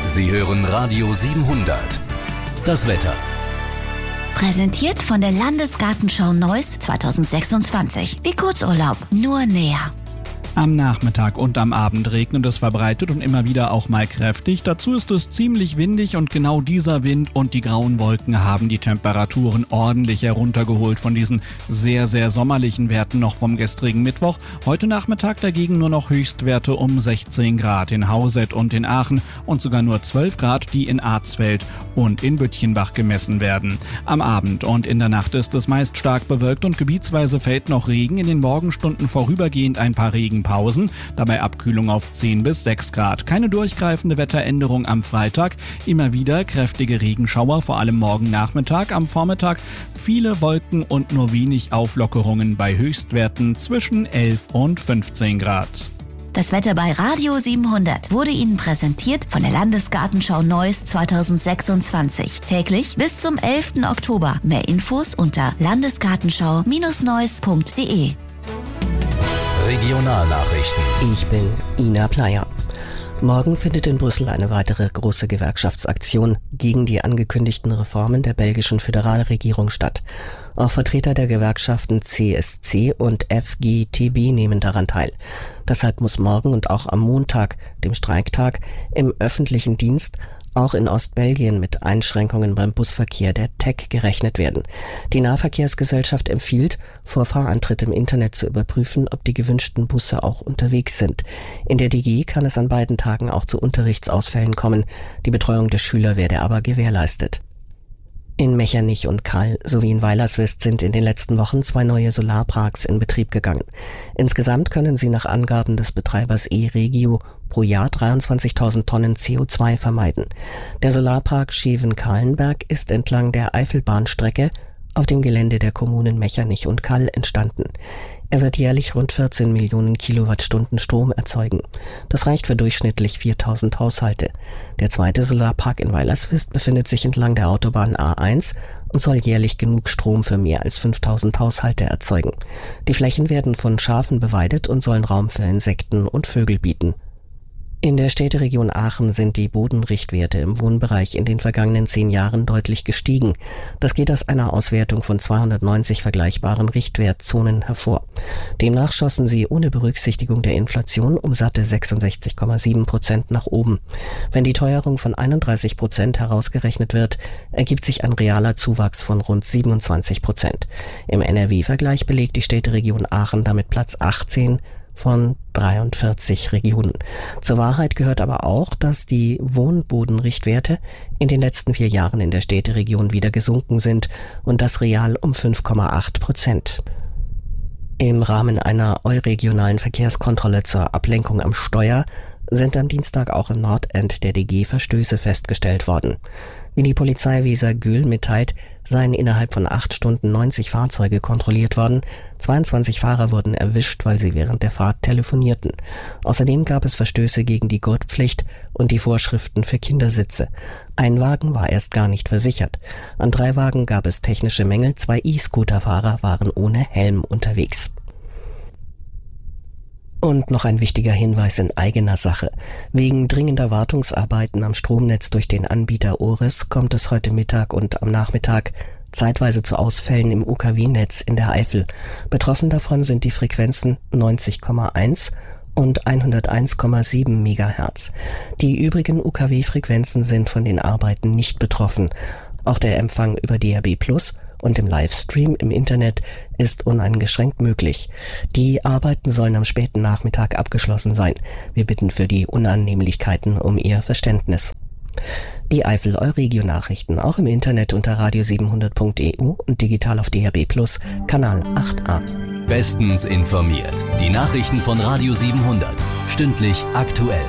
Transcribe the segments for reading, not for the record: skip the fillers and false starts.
Sie hören Radio 700. Das Wetter. Präsentiert von der Landesgartenschau Neuss 2026. Wie Kurzurlaub, nur näher. Am Nachmittag und am Abend regnet es verbreitet und immer wieder auch mal kräftig. Dazu ist es ziemlich windig und genau dieser Wind und die grauen Wolken haben die Temperaturen ordentlich heruntergeholt von diesen sehr, sehr sommerlichen Werten noch vom gestrigen Mittwoch. Heute Nachmittag dagegen nur noch Höchstwerte um 16 Grad in Hauset und in Aachen und sogar nur 12 Grad, die in Arzfeld und in Büttchenbach gemessen werden. Am Abend und in der Nacht ist es meist stark bewölkt und gebietsweise fällt noch Regen. In den Morgenstunden vorübergehend ein paar Regenpausen, dabei Abkühlung auf 10 bis 6 Grad. Keine durchgreifende Wetteränderung am Freitag, immer wieder kräftige Regenschauer, vor allem morgen Nachmittag. Am Vormittag viele Wolken und nur wenig Auflockerungen bei Höchstwerten zwischen 11 und 15 Grad. Das Wetter bei Radio 700 wurde Ihnen präsentiert von der Landesgartenschau Neuss 2026. Täglich bis zum 11. Oktober. Mehr Infos unter landesgartenschau-neuss.de. Regionalnachrichten. Ich bin Ina Pleyer. Morgen findet in Brüssel eine weitere große Gewerkschaftsaktion gegen die angekündigten Reformen der belgischen Föderalregierung statt. Auch Vertreter der Gewerkschaften CSC und FGTB nehmen daran teil. Deshalb muss morgen und auch am Montag, dem Streiktag, im öffentlichen Dienst auch in Ostbelgien mit Einschränkungen beim Busverkehr der TEC gerechnet werden. Die Nahverkehrsgesellschaft empfiehlt, vor Fahrantritt im Internet zu überprüfen, ob die gewünschten Busse auch unterwegs sind. In der DG kann es an beiden Tagen auch zu Unterrichtsausfällen kommen. Die Betreuung der Schüler werde aber gewährleistet. In Mechernich und Kall sowie in Weilerswist sind in den letzten Wochen 2 neue Solarparks in Betrieb gegangen. Insgesamt können sie nach Angaben des Betreibers E-Regio pro Jahr 23.000 Tonnen CO2 vermeiden. Der Solarpark Scheven-Kahlenberg ist entlang der Eifelbahnstrecke auf dem Gelände der Kommunen Mechernich und Kall entstanden. Er wird jährlich rund 14 Millionen Kilowattstunden Strom erzeugen. Das reicht für durchschnittlich 4.000 Haushalte. Der zweite Solarpark in Weilerswist befindet sich entlang der Autobahn A1 und soll jährlich genug Strom für mehr als 5.000 Haushalte erzeugen. Die Flächen werden von Schafen beweidet und sollen Raum für Insekten und Vögel bieten. In der Städteregion Aachen sind die Bodenrichtwerte im Wohnbereich in den vergangenen 10 Jahren deutlich gestiegen. Das geht aus einer Auswertung von 290 vergleichbaren Richtwertzonen hervor. Demnach schossen sie ohne Berücksichtigung der Inflation um satte 66,7% nach oben. Wenn die Teuerung von 31% herausgerechnet wird, ergibt sich ein realer Zuwachs von rund 27%. Im NRW-Vergleich belegt die Städteregion Aachen damit Platz 18 von 43 Regionen. Zur Wahrheit gehört aber auch, dass die Wohnbodenrichtwerte in den letzten 4 Jahren in der Städteregion wieder gesunken sind und das real um 5,8%. Im Rahmen einer euregionalen Verkehrskontrolle zur Ablenkung am Steuer sind am Dienstag auch im Nordend der DG Verstöße festgestellt worden. Wie die Polizei Weser-Gühl mitteilt, seien innerhalb von 8 Stunden 90 Fahrzeuge kontrolliert worden. 22 Fahrer wurden erwischt, weil sie während der Fahrt telefonierten. Außerdem gab es Verstöße gegen die Gurtpflicht und die Vorschriften für Kindersitze. Ein Wagen war erst gar nicht versichert. An 3 Wagen gab es technische Mängel. 2 E-Scooter-Fahrer waren ohne Helm unterwegs. Und noch ein wichtiger Hinweis in eigener Sache. Wegen dringender Wartungsarbeiten am Stromnetz durch den Anbieter Oris kommt es heute Mittag und am Nachmittag zeitweise zu Ausfällen im UKW-Netz in der Eifel. Betroffen davon sind die Frequenzen 90,1 und 101,7 Megahertz. Die übrigen UKW-Frequenzen sind von den Arbeiten nicht betroffen. Auch der Empfang über DAB+ und im Livestream im Internet ist uneingeschränkt möglich. Die Arbeiten sollen am späten Nachmittag abgeschlossen sein. Wir bitten für die Unannehmlichkeiten um Ihr Verständnis. Die Eifel-Euregio-Nachrichten auch im Internet unter radio700.eu und digital auf DAB+, Kanal 8a. Bestens informiert. Die Nachrichten von Radio 700. Stündlich aktuell.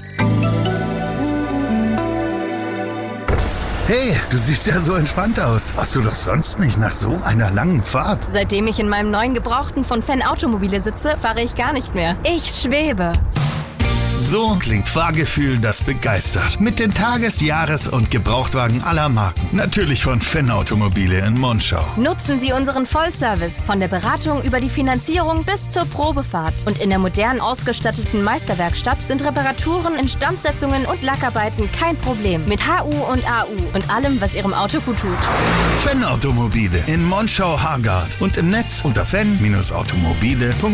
Hey, du siehst ja so entspannt aus. Warst du doch sonst nicht nach so einer langen Fahrt? Seitdem ich in meinem neuen Gebrauchten von Fan Automobile sitze, fahre ich gar nicht mehr. Ich schwebe. So klingt Fahrgefühl, das begeistert. Mit den Tages-, Jahres- und Gebrauchtwagen aller Marken. Natürlich von Fenn Automobile in Monschau. Nutzen Sie unseren Vollservice von der Beratung über die Finanzierung bis zur Probefahrt. Und in der modern ausgestatteten Meisterwerkstatt sind Reparaturen, Instandsetzungen und Lackarbeiten kein Problem. Mit HU und AU und allem, was Ihrem Auto gut tut. Fenn Automobile in Monschau-Hargard und im Netz unter fenn-automobile.de.